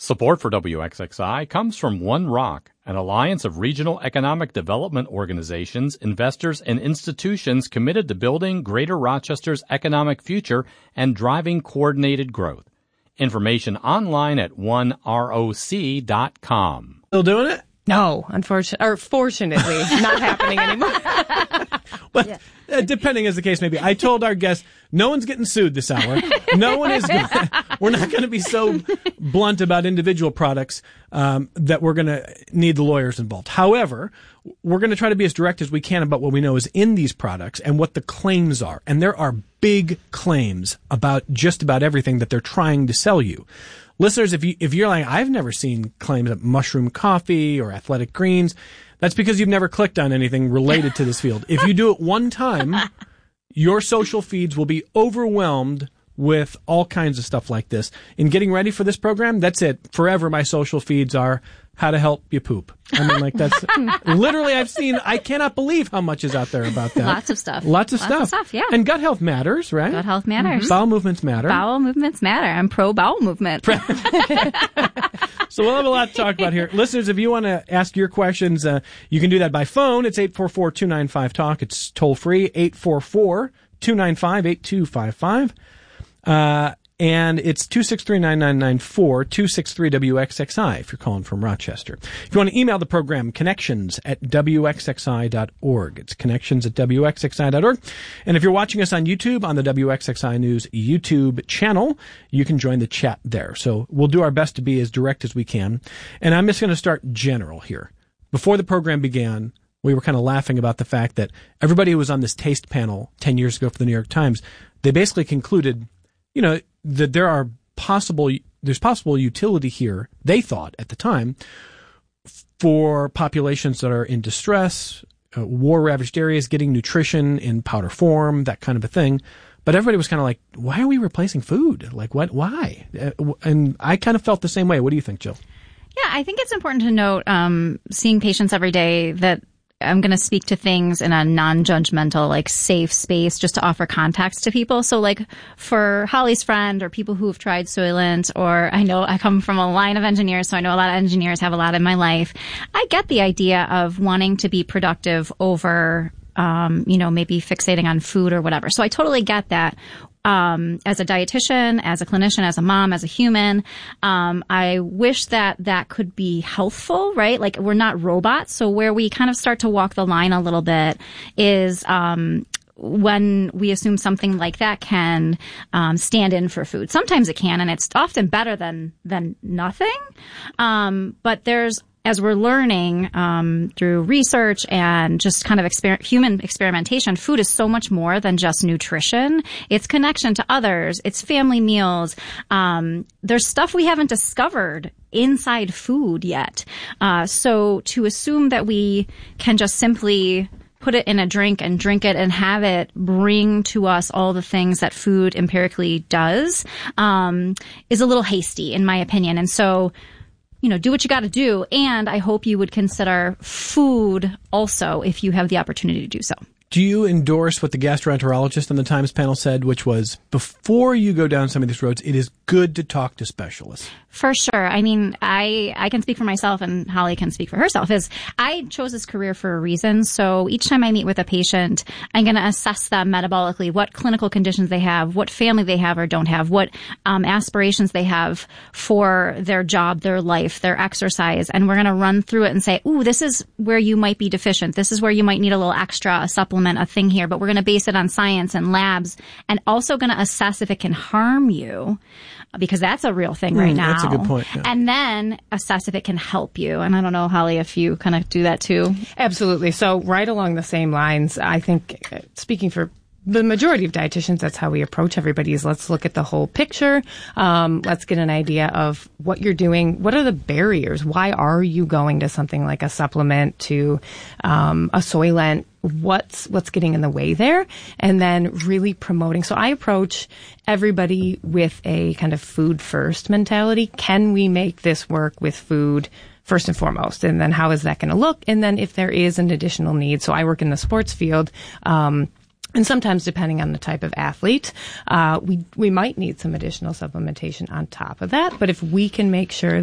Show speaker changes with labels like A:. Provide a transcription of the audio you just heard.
A: Support for WXXI comes from One Rock, an alliance of regional economic development organizations, investors, and institutions committed to building Greater Rochester's economic future and driving coordinated growth. Information online at oneroc.com.
B: Still doing it?
C: No, fortunately, not happening anymore.
B: Well, depending as the case may be. I told our guests, no one's getting sued this hour. No one is. We're not going to be so blunt about individual products that we're going to need the lawyers involved. However, we're going to try to be as direct as we can about what we know is in these products and what the claims are. And there are big claims about just about everything that they're trying to sell you. Listeners, if you're like, I've never seen claims of mushroom coffee or athletic greens, that's because you've never clicked on anything related to this field. If you do it one time, your social feeds will be overwhelmed with all kinds of stuff like this. In getting ready for this program, that's it. Forever my social feeds are how to help you poop. I mean, like, that's literally, I cannot believe how much is out there about that.
C: Lots of stuff.
B: Lots of stuff,
C: yeah.
B: And gut health matters, right?
C: Gut health matters.
B: Bowel movements matter.
C: Bowel movements matter. I'm pro bowel movement.
B: So we'll have a lot to talk about here. Listeners, if you want to ask your questions, you can do that by phone. It's 844-295-TALK. It's toll free, 844-295-8255. And it's 263-9994, 263-WXXI if you're calling from Rochester. If you want to email the program, connections@WXXI.org. It's connections@WXXI.org. And if you're watching us on YouTube, on the WXXI News YouTube channel, you can join the chat there. So we'll do our best to be as direct as we can. And I'm just going to start general here. Before the program began, we were kind of laughing about the fact that everybody who was on this taste panel 10 years ago for the New York Times, they basically concluded, that there's possible utility here, they thought at the time, for populations that are in distress, war-ravaged areas, getting nutrition in powder form, that kind of a thing. But everybody was kind of like, why are we replacing food? Like, what? Why? And I kind of felt the same way. What do you think, Jill?
C: Yeah, I think it's important to note, seeing patients every day, that I'm going to speak to things in a non-judgmental, safe space just to offer context to people. So, for Holly's friend or people who have tried Soylent, or I know I come from a line of engineers, so I know a lot of engineers, have a lot in my life. I get the idea of wanting to be productive over, maybe fixating on food or whatever. So I totally get that. As a dietitian, as a clinician, as a mom, as a human, I wish that could be healthful, right? Like, we're not robots. So where we kind of start to walk the line a little bit is, when we assume something like that can stand in for food. Sometimes it can, and it's often better than nothing. But as we're learning through research and just kind of human experimentation, food is so much more than just nutrition. It's connection to others. It's family meals. There's stuff we haven't discovered inside food yet. So to assume that we can just simply put it in a drink and drink it and have it bring to us all the things that food empirically does is a little hasty, in my opinion. And so, do what you got to do. And I hope you would consider food also if you have the opportunity to do so.
B: Do you endorse what the gastroenterologist on the Times panel said, which was, before you go down some of these roads, it is good to talk to specialists?
C: For sure. I mean, I can speak for myself, and Holly can speak for herself, is I chose this career for a reason. So each time I meet with a patient, I'm going to assess them metabolically, what clinical conditions they have, what family they have or don't have, what aspirations they have for their job, their life, their exercise. And we're going to run through it and say, ooh, this is where you might be deficient. This is where you might need a little extra, a supplement, a thing here. But we're going to base it on science and labs, and also going to assess if it can harm you, because that's a real thing right now.
B: That's a good point. Yeah.
C: And then assess if it can help you. And I don't know, Holly, if you kind of do that too.
D: Absolutely. So right along the same lines, I think, speaking for the majority of dietitians, that's how we approach everybody, is let's look at the whole picture. Let's get an idea of what you're doing. What are the barriers? Why are you going to something like a supplement, to a Soylent? What's getting in the way there? And then really promoting. So I approach everybody with a kind of food first mentality. Can we make this work with food first and foremost? And then how is that going to look? And then if there is an additional need. So I work in the sports field. And sometimes, depending on the type of athlete, we might need some additional supplementation on top of that. But if we can make sure